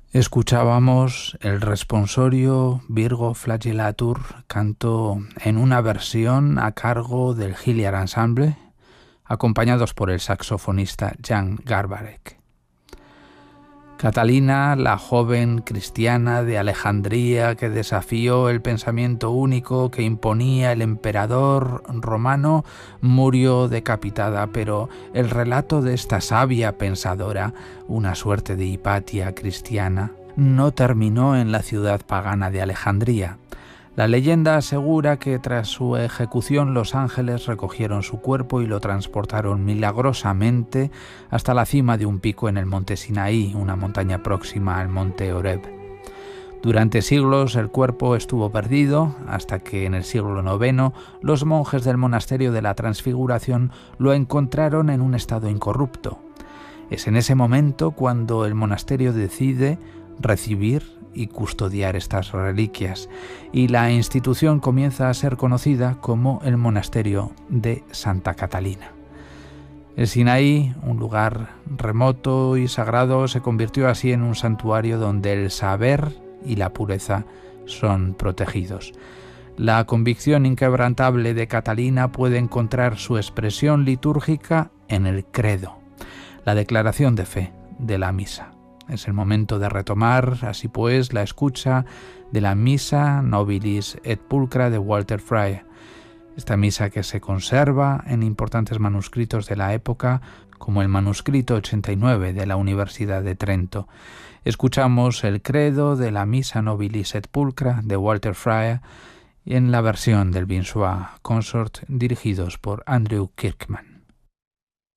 Escuchábamos el responsorio Virgo Flagellatur, canto en una versión a cargo del Hilliard Ensemble, acompañados por el saxofonista Jan Garbarek. Catalina, la joven cristiana de Alejandría que desafió el pensamiento único que imponía el emperador romano, murió decapitada, pero el relato de esta sabia pensadora, una suerte de Hipatia cristiana, no terminó en la ciudad pagana de Alejandría. La leyenda asegura que tras su ejecución los ángeles recogieron su cuerpo y lo transportaron milagrosamente hasta la cima de un pico en el monte Sinaí, una montaña próxima al monte Horeb. Durante siglos el cuerpo estuvo perdido, hasta que en el siglo IX los monjes del monasterio de la Transfiguración lo encontraron en un estado incorrupto. Es en ese momento cuando el monasterio decide recibir y custodiar estas reliquias, y la institución comienza a ser conocida como el monasterio de Santa Catalina. El Sinaí, un lugar remoto y sagrado, se convirtió así en un santuario donde el saber y la pureza son protegidos. La convicción inquebrantable de Catalina puede encontrar su expresión litúrgica en el credo, la declaración de fe de la misa. Es el momento de retomar, así pues, la escucha de la Missa Nobilis et Pulchra de Walter Frey. Esta misa que se conserva en importantes manuscritos de la época, como el manuscrito 89 de la Universidad de Trento. Escuchamos el credo de la Missa Nobilis et Pulchra de Walter Frey en la versión del Vinsua Consort, dirigidos por Andrew Kirkman.